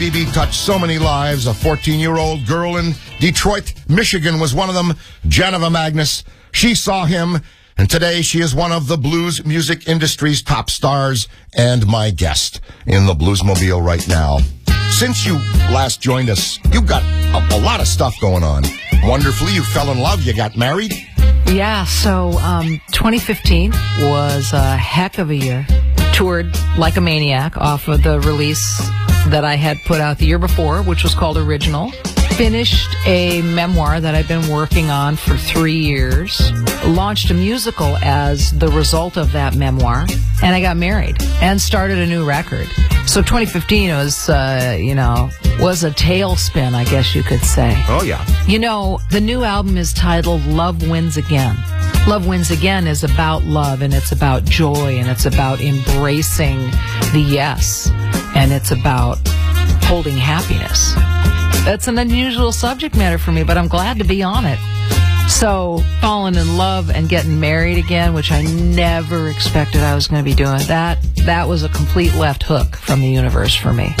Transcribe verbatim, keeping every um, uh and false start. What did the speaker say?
B B touched so many lives. A fourteen-year-old girl in Detroit, Michigan was one of them, Geneva Magnus. She saw him, and today she is one of the blues music industry's top stars and my guest in the Bluesmobile right now. Since you last joined us, you've got a, a lot of stuff going on. Wonderfully, you fell in love, you got married. Yeah, so um, twenty fifteen was a heck of a year. Toured like a maniac off of the release that I had put out the year before, which was called Original. Finished a memoir that I've been working on for three years. Launched a musical as the result of that memoir. And I got married and started a new record. So twenty fifteen was, uh, you know, was a tailspin, I guess you could say. Oh, yeah. You know, the new album is titled Love Wins Again. Love Wins Again is about love, and it's about joy, and it's about embracing the yes, and it's about holding happiness. That's an unusual subject matter for me, but I'm glad to be on it. So, falling in love and getting married again, which I never expected I was going to be doing, that that was a complete left hook from the universe for me.